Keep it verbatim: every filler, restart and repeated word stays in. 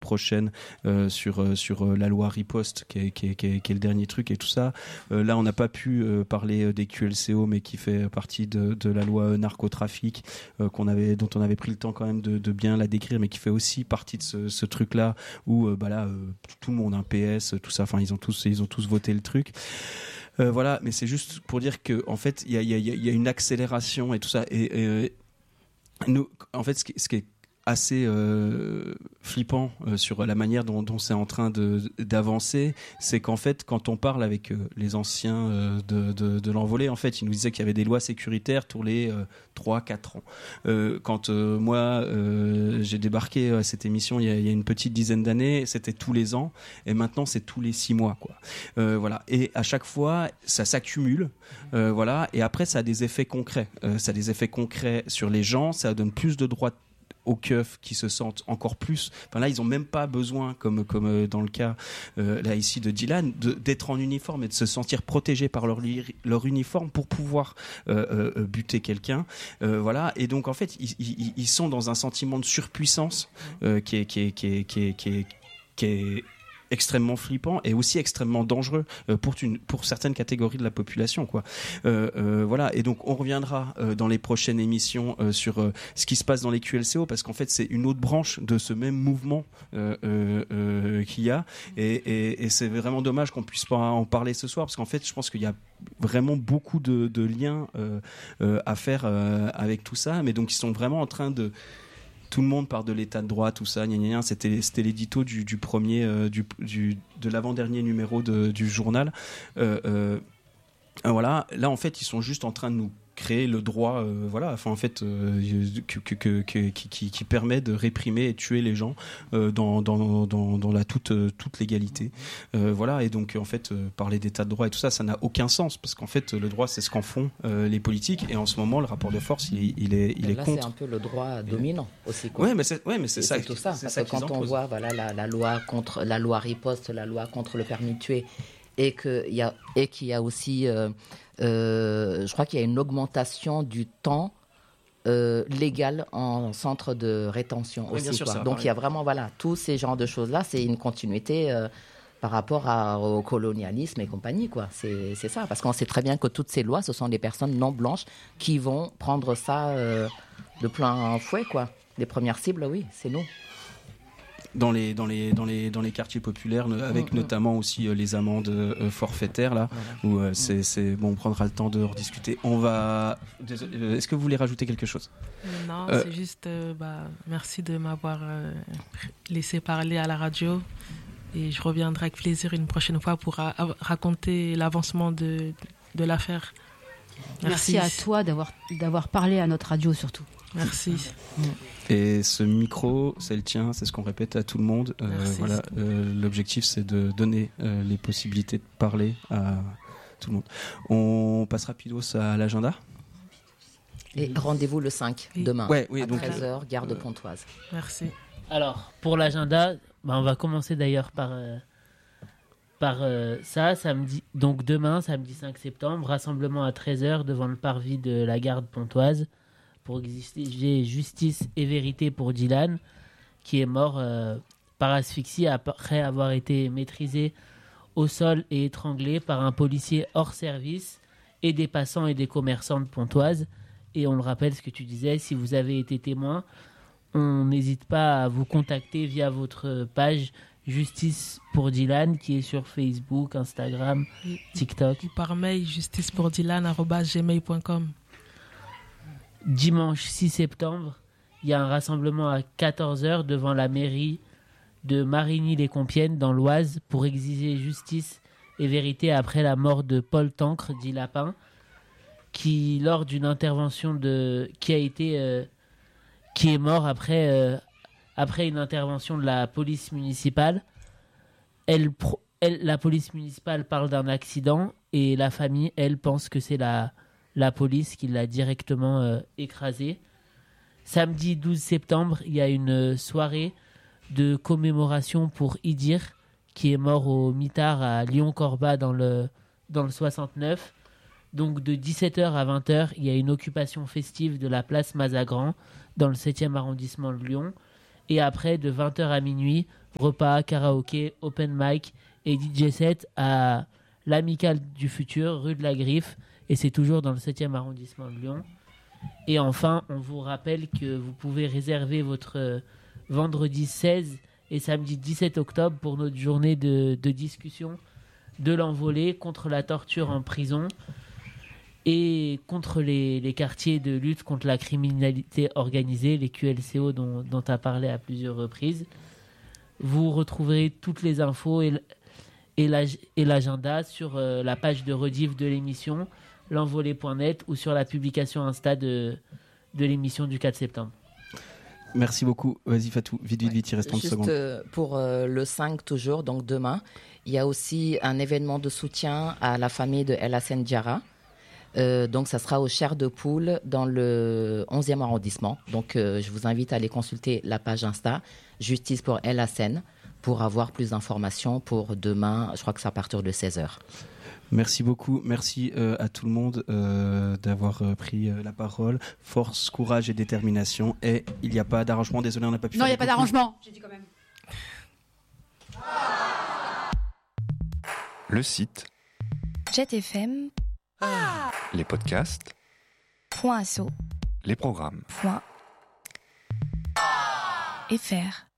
prochaine euh, sur euh, sur euh, la loi riposte qui est, qui, est, qui, est, qui est le dernier truc et tout ça. Euh, là on n'a pas pu euh, parler des Q L C O mais qui fait partie de, de la loi narcotrafic euh, qu'on avait dont on avait pris le temps quand même de, de bien la décrire, mais qui fait aussi partie de ce, ce truc là où euh, bah là euh, tout le monde un P S tout ça, enfin ils ont tous ils ont tous voté le truc. Euh, voilà, mais c'est juste pour dire que en fait il y a, y, a, y a une accélération et tout ça et, et nous en fait ce qui, ce qui est assez euh, flippant euh, sur la manière dont, dont c'est en train de, d'avancer, c'est qu'en fait quand on parle avec euh, les anciens euh, de, de, de l'envolée, en fait ils nous disaient qu'il y avait des lois sécuritaires tous les euh, trois quatre ans. Euh, quand euh, moi euh, j'ai débarqué à cette émission il y, a, il y a une petite dizaine d'années, c'était tous les ans et maintenant c'est tous les six mois quoi. Euh, voilà. Et à chaque fois ça s'accumule euh, voilà, et après ça a des effets concrets euh, ça a des effets concrets sur les gens, ça donne plus de droits aux keufs qui se sentent encore plus. Enfin là, ils ont même pas besoin, comme comme dans le cas euh, là ici de Dylan, de, d'être en uniforme et de se sentir protégés par leur leur uniforme pour pouvoir euh, euh, buter quelqu'un. Euh, voilà. Et donc en fait, ils, ils, ils sont dans un sentiment de surpuissance euh, qui est qui est qui est qui est qui est, qui est extrêmement flippant et aussi extrêmement dangereux euh, pour une pour certaines catégories de la population quoi. Euh, euh, voilà, et donc on reviendra euh, dans les prochaines émissions euh, sur euh, ce qui se passe dans les Q L C O parce qu'en fait c'est une autre branche de ce même mouvement euh, euh, euh, qu'il y a et, et, et c'est vraiment dommage qu'on puisse pas en parler ce soir parce qu'en fait je pense qu'il y a vraiment beaucoup de, de liens euh, euh, à faire euh, avec tout ça, mais donc ils sont vraiment en train de tout le monde parle de l'état de droit, tout ça, gna gna gna. C'était, c'était l'édito du, du premier, euh, du, du, de l'avant-dernier numéro de, du journal. Euh, euh, voilà, là en fait, ils sont juste en train de nous créer le droit, euh, voilà, enfin en fait, euh, que, que, que, que, qui, qui permet de réprimer et tuer les gens euh, dans, dans, dans, dans la toute, toute légalité. Euh, voilà, et donc en fait, euh, parler d'état de droit et tout ça, ça n'a aucun sens parce qu'en fait, le droit, c'est ce qu'en font euh, les politiques et en ce moment, le rapport de force, il est, il est, il est là, contre. C'est un peu le droit dominant aussi. Quoi. Ouais, mais c'est, ouais, mais c'est, c'est ça. C'est tout ça. C'est parce ça que quand on voit, voilà, la, la loi contre la loi riposte, la loi contre le permis de tuer, et que il y a et qu'il y a aussi euh, Euh, je crois qu'il y a une augmentation du temps euh, légal en centre de rétention oui, aussi. Sûr, quoi. ça, Donc il y a vraiment voilà, tous ces genres de choses-là, c'est une continuité euh, par rapport à, au colonialisme et compagnie. Quoi. C'est, c'est ça, parce qu'on sait très bien que toutes ces lois, ce sont des personnes non blanches qui vont prendre ça euh, de plein fouet. Quoi. Les premières cibles, oui, c'est nous. Dans les, dans, les, dans, les, dans les quartiers populaires, avec mmh, notamment aussi euh, les amendes euh, forfaitaires, là, voilà. où euh, c'est, c'est, bon, on prendra le temps de rediscuter. On va. Désolé, euh, est-ce que vous voulez rajouter quelque chose ? Non, euh... c'est juste. Euh, bah, merci de m'avoir euh, laissé parler à la radio. Et je reviendrai avec plaisir une prochaine fois pour ra- raconter l'avancement de, de l'affaire. Merci. Merci à toi d'avoir, d'avoir parlé à notre radio, surtout. Merci. Et ce micro, c'est le tien, c'est ce qu'on répète à tout le monde. Euh, voilà, euh, l'objectif, c'est de donner euh, les possibilités de parler à tout le monde. On passe rapidos à l'agenda. Et rendez-vous le cinq, oui. demain, ouais, oui, à donc, treize heures, gare de euh, Pontoise. Merci. Alors, pour l'agenda, bah, on va commencer d'ailleurs par, euh, par euh, ça, samedi. Donc demain, samedi cinq septembre, rassemblement à treize heures devant le parvis de la gare de Pontoise pour exiger justice et vérité pour Dylan, qui est mort euh, par asphyxie après avoir été maîtrisé au sol et étranglé par un policier hors service et des passants et des commerçants de Pontoise. Et on le rappelle, ce que tu disais, si vous avez été témoin, on n'hésite pas à vous contacter via votre page Justice pour Dylan, qui est sur Facebook, Instagram, et, TikTok. Ou par mail, justice pour dylan arobase gmail point com. Dimanche six septembre, il y a un rassemblement à quatorze heures devant la mairie de Marigny-les-Compiègnes dans l'Oise pour exiger justice et vérité après la mort de Paul Tancre, dit Lapin, qui, lors d'une intervention de... qui a été... Euh, qui est mort après, euh, après une intervention de la police municipale. Elle, elle, la police municipale parle d'un accident et la famille, elle, pense que c'est la, la police qui l'a directement euh, écrasé. Samedi douze septembre, il y a une soirée de commémoration pour Idir, qui est mort au mitard à Lyon-Corba dans le, dans le soixante-neuf. Donc de dix-sept heures à vingt heures, il y a une occupation festive de la place Mazagran dans le septième arrondissement de Lyon. Et après, de vingt heures à minuit, repas, karaoké, open mic et D J set à l'Amicale du Futur, rue de la Griffe, et c'est toujours dans le septième arrondissement de Lyon. Et enfin, on vous rappelle que vous pouvez réserver votre euh, vendredi seize et samedi dix-sept octobre pour notre journée de, de discussion de l'envolée contre la torture en prison et contre les, les quartiers de lutte contre la criminalité organisée, les Q L C O dont tu as parlé à plusieurs reprises. Vous retrouverez toutes les infos et, et, l'ag- et l'agenda sur euh, la page de rediff de l'émission, l'envolée point net, ou sur la publication Insta de, de l'émission du quatre septembre. Merci beaucoup. Vas-y Fatou, vite, vite, vite, il reste trente Juste secondes. euh, pour euh, le cinq toujours, donc demain, il y a aussi un événement de soutien à la famille de El Hassen Diarra. Euh, donc ça sera au Chair de Poule dans le onzième arrondissement. Donc euh, je vous invite à aller consulter la page Insta Justice pour El Hassen pour avoir plus d'informations pour demain. Je crois que c'est à partir de seize heures. Merci beaucoup, merci euh, à tout le monde euh, d'avoir euh, pris euh, la parole. Force, courage et détermination. Et il n'y a pas d'arrangement, désolé, on n'a pas pu Non, il faire n'y a pas beaucoup. d'arrangement, j'ai dit quand même. Le site, Jet F M, les podcasts, point asso, les programmes. point F R.